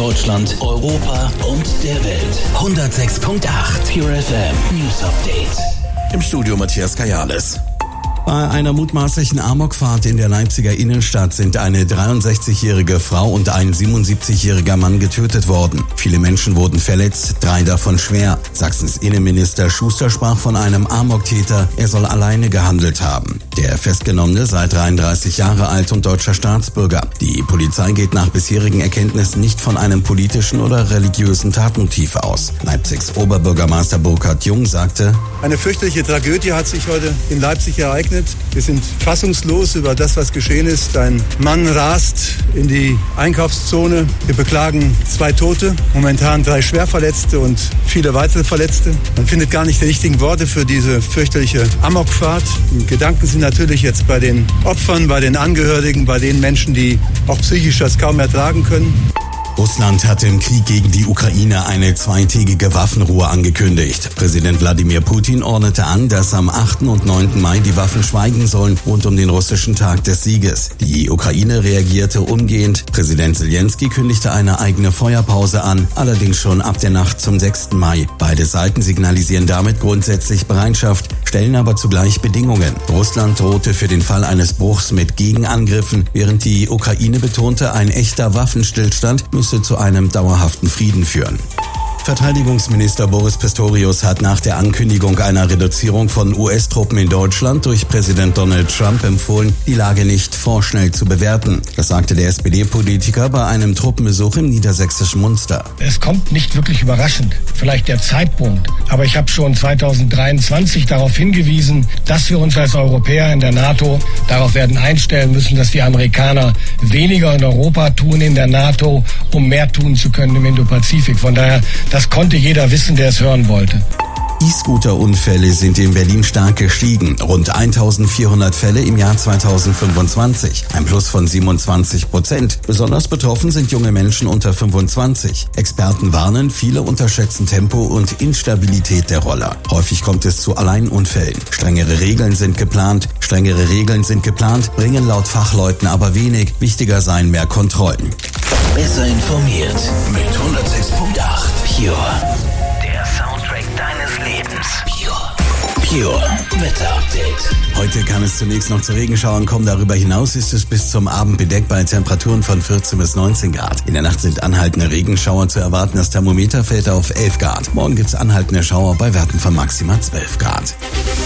Deutschland, Europa und der Welt. 106.8 Pure FM News Update. Im Studio Matthias Kajales. Bei einer mutmaßlichen Amokfahrt in der Leipziger Innenstadt sind eine 63-jährige Frau und ein 77-jähriger Mann getötet worden. Viele Menschen wurden verletzt, 3 davon schwer. Sachsens Innenminister Schuster sprach von einem Amoktäter. Er soll alleine gehandelt haben. Der Festgenommene sei 33 Jahre alt und deutscher Staatsbürger. Die Polizei geht nach bisherigen Erkenntnissen nicht von einem politischen oder religiösen Tatmotiv aus. Leipzigs Oberbürgermeister Burkhard Jung sagte: Eine fürchterliche Tragödie hat sich heute in Leipzig ereignet. Wir sind fassungslos über das, was geschehen ist. Ein Mann rast in die Einkaufszone. Wir beklagen 2 Tote, momentan 3 Schwerverletzte und viele weitere Verletzte. Man findet gar nicht die richtigen Worte für diese fürchterliche Amokfahrt. Die Gedanken sind natürlich jetzt bei den Opfern, bei den Angehörigen, bei den Menschen, die auch psychisch das kaum ertragen können. Russland hat im Krieg gegen die Ukraine eine 2-tägige Waffenruhe angekündigt. Präsident Wladimir Putin ordnete an, dass am 8. und 9. Mai die Waffen schweigen sollen rund um den russischen Tag des Sieges. Die Ukraine reagierte umgehend. Präsident Zelensky kündigte eine eigene Feuerpause an, allerdings schon ab der Nacht zum 6. Mai. Beide Seiten signalisieren damit grundsätzlich Bereitschaft, stellen aber zugleich Bedingungen. Russland drohte für den Fall eines Bruchs mit Gegenangriffen, während die Ukraine betonte, ein echter Waffenstillstand müsse zu einem dauerhaften Frieden führen. Verteidigungsminister Boris Pistorius hat nach der Ankündigung einer Reduzierung von US-Truppen in Deutschland durch Präsident Donald Trump empfohlen, die Lage nicht vorschnell zu bewerten. Das sagte der SPD-Politiker bei einem Truppenbesuch im niedersächsischen Munster. Es kommt nicht wirklich überraschend, vielleicht der Zeitpunkt. Aber ich habe schon 2023 darauf hingewiesen, dass wir uns als Europäer in der NATO darauf werden einstellen müssen, dass die Amerikaner weniger in Europa tun, in der NATO, um mehr tun zu können im Indo-Pazifik. Von daher, das konnte jeder wissen, der es hören wollte. E-Scooter-Unfälle sind in Berlin stark gestiegen. Rund 1400 Fälle im Jahr 2025. Ein Plus von 27%. Besonders betroffen sind junge Menschen unter 25. Experten warnen, viele unterschätzen Tempo und Instabilität der Roller. Häufig kommt es zu Alleinunfällen. Strengere Regeln sind geplant, bringen laut Fachleuten aber wenig. Wichtiger seien mehr Kontrollen. Besser informiert mit 106.8 Pure. Der Soundtrack deines Lebens. Pure Wetter Update. Heute kann es zunächst noch zu Regenschauern kommen. Darüber hinaus ist es bis zum Abend bedeckt bei Temperaturen von 14 bis 19 Grad. In der Nacht sind anhaltende Regenschauer zu erwarten. Das Thermometer fällt auf 11 Grad. Morgen gibt es anhaltende Schauer bei Werten von maximal 12 Grad.